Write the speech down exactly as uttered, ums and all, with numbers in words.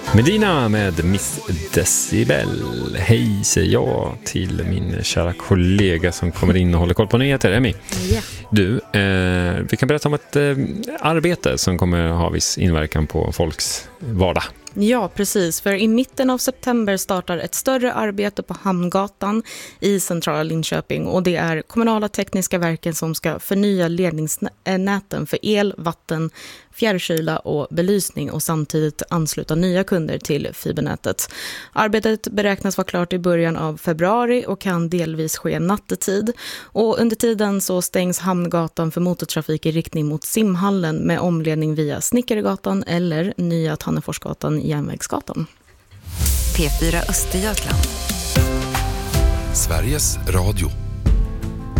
Medina med Miss Decibel. Hej säger jag till min kära kollega som kommer in och håller koll på nyheter, Emmy. Yeah. Du, eh, vi kan berätta om ett eh, arbete som kommer ha viss inverkan på folks vardag. Ja, precis. För i mitten av september startar ett större arbete på Hamngatan i centrala Linköping. Och det är kommunala tekniska verken som ska förnya ledningsnäten för el, vatten, fjärrkyla och belysning och samtidigt ansluta nya kunder till fibernätet. Arbetet beräknas vara klart i början av februari och kan delvis ske nattetid. Och under tiden så stängs Hamngatan för motortrafik i riktning mot Simhallen med omledning via Snickaregatan eller Nya Tanneforsgatan Järnvägsgatan. P fyra Östergötland. Sveriges Radio.